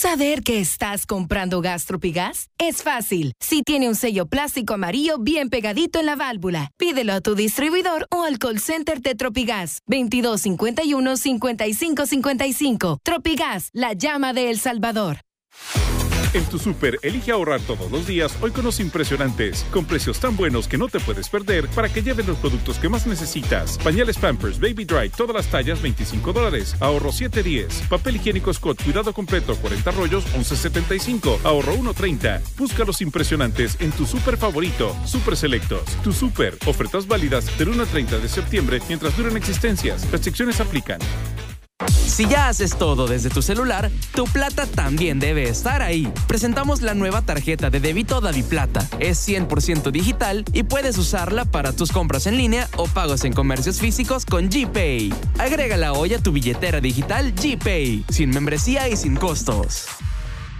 ¿Saber que estás comprando gas Tropigas? Es fácil. Si tiene un sello plástico amarillo bien pegadito en la válvula, pídelo a tu distribuidor o al call center de Tropigas. 2251-5555. Tropigas, la llama de El Salvador. En tu súper, elige ahorrar todos los días hoy con los impresionantes, con precios tan buenos que no te puedes perder para que lleven los productos que más necesitas. Pañales Pampers Baby Dry, todas las tallas, $25. Ahorro $7.10. Papel higiénico Scott, cuidado completo, 40 rollos, $11.75. Ahorro $1.30. Busca los impresionantes en tu súper favorito. Súper Selectos. Tu súper. Ofertas válidas del 1 al 30 de septiembre mientras duren existencias. Restricciones aplican. Si ya haces todo desde tu celular, tu plata también debe estar ahí. Presentamos la nueva tarjeta de débito DaviPlata. Es 100% digital y puedes usarla para tus compras en línea o pagos en comercios físicos con GPay. Agrégala hoy a tu billetera digital GPay, sin membresía y sin costos.